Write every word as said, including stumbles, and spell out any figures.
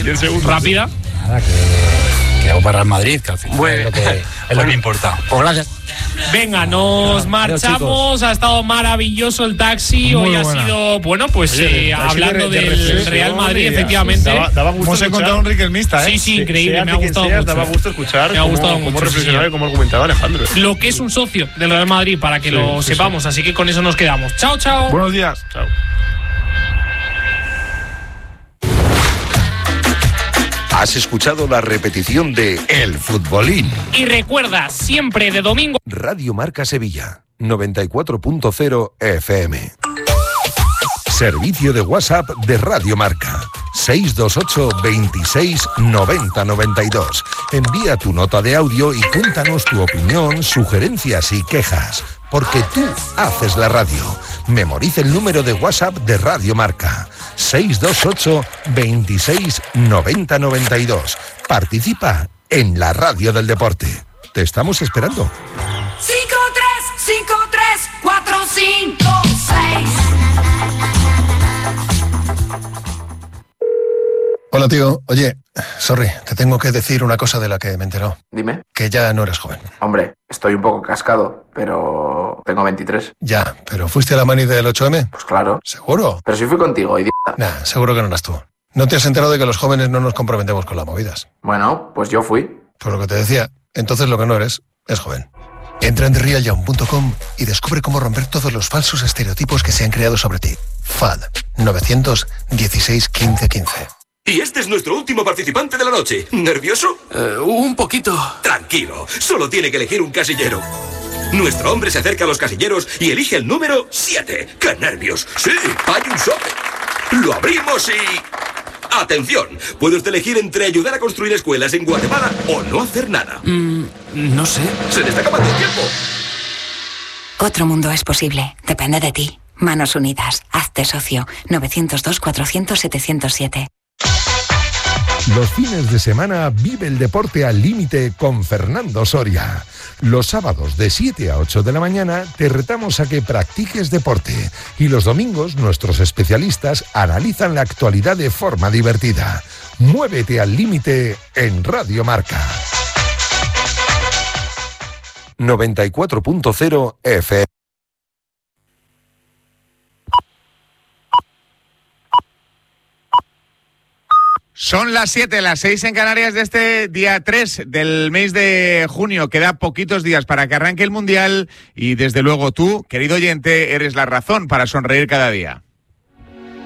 diez segundos. Rápida. Nada, que, que hago para el Madrid, que al final Bueno. es lo que, es lo que importa. Pues gracias. Venga, nos Adiós, marchamos. chicos. Ha estado maravilloso el taxi. Muy Hoy ha buena. sido, bueno, pues Oye, eh, el taxi hablando de- de del reflexión, Real Madrid, y- efectivamente. Daba, daba gusto Hemos encontrado un riquelmista, ¿eh? Sí, sí, increíble. Seas Me de ha quien gustado seas, mucho. daba gusto escuchar Me ha cómo- gustado cómo mucho, sí, reflexionaba señor. y cómo argumentaba Alejandro. Lo que es un socio del Real Madrid, para que Sí, lo sí, sepamos. Así que con eso nos quedamos. Chao, chao. Buenos días. Chao. Has escuchado la repetición de El Futbolín. Y recuerda, siempre de domingo. Radio Marca Sevilla, noventa y cuatro punto cero F M. Servicio de WhatsApp de Radio Marca. seis dos ocho, veintiséis, noventa, noventa y dos. Envía tu nota de audio y cuéntanos tu opinión, sugerencias y quejas. Porque tú haces la radio. Memoriza el número de WhatsApp de Radio Marca. seis dos ocho, veintiséis, noventa, noventa y dos. Participa en la radio del deporte. Te estamos esperando. cinco tres cinco tres cuatro cinco seis. Hola, tío. Oye, sorry, te tengo que decir una cosa de la que me he enterado. Dime. Que ya no eres joven. Hombre, estoy un poco cascado, pero tengo veintitrés. Ya, pero ¿fuiste a la mani del ocho eme? Pues claro. ¿Seguro? Pero si fui contigo, idiota. Nah, seguro que no eras tú. ¿No te has enterado de que los jóvenes no nos comprometemos con las movidas? Bueno, pues yo fui. Pues lo que te decía, entonces lo que no eres es joven. Entra en the real young punto com y descubre cómo romper todos los falsos estereotipos que se han creado sobre ti. F A D nueve uno seis, quince, quince. Y este es nuestro último participante de la noche. ¿Nervioso? Uh, un poquito. Tranquilo, solo tiene que elegir un casillero. Nuestro hombre se acerca a los casilleros y elige el número siete. ¡Qué nervios! ¡Sí, hay un sobre! Lo abrimos y... ¡Atención! Puede usted elegir entre ayudar a construir escuelas en Guatemala o no hacer nada. Mm, no sé. ¡Se le está acabando el tiempo! Otro mundo es posible. Depende de ti. Manos Unidas. Hazte socio. nueve cero dos, cuatrocientos, setecientos siete. Los fines de semana vive el deporte al límite con Fernando Soria. Los sábados de siete a ocho de la mañana te retamos a que practiques deporte y los domingos nuestros especialistas analizan la actualidad de forma divertida. Muévete al límite en Radio Marca. noventa y cuatro punto cero F M. Son las siete, las seis en Canarias de este día tres del mes de junio. Queda poquitos días para que arranque el Mundial y desde luego tú, querido oyente, eres la razón para sonreír cada día.